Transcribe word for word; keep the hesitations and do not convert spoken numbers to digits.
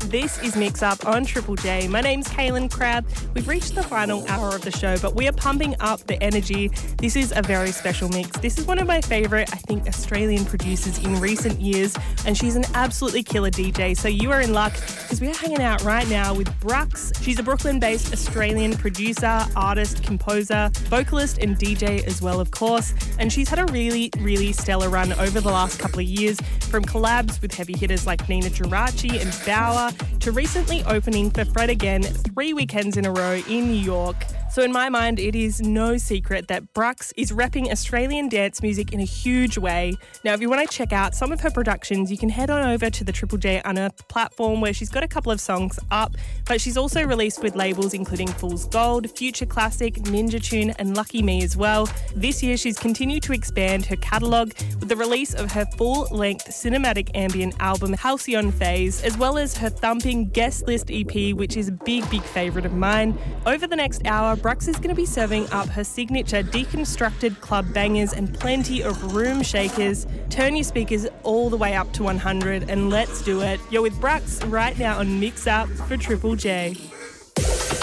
This is Mix Up on Triple J. My name's Kaylin Crabb. We've reached the final hour of the show, but we are pumping up the energy. This is a very special mix. This is one of my favourite, I think, Australian producers in recent years, and she's an absolutely killer D J. So you are in luck because we are hanging out right now with Brux. She's a Brooklyn-based Australian producer, artist, composer, vocalist, and D J as well, of course. And she's had a really, really stellar run over the last couple of years, from collabs with heavy hitters like Nina Geraci and Bauer to recently opening for Fred again three weekends in a row in New York. So in my mind, it is no secret that Brux is repping Australian dance music in a huge way. Now, if you want to check out some of her productions, you can head on over to the Triple J Unearthed platform where she's got a couple of songs up, but she's also released with labels including Fool's Gold, Future Classic, Ninja Tune, and Lucky Me as well. This year, she's continued to expand her catalogue with the release of her full-length cinematic ambient album, Halcyon Phase, as well as her thumping guest list E P, which is a big, big favourite of mine. Over the next hour, Brux is going to be serving up her signature deconstructed club bangers and plenty of room shakers. Turn your speakers all the way up to one hundred and let's do it. You're with Brux right now on Mix Up for Triple J.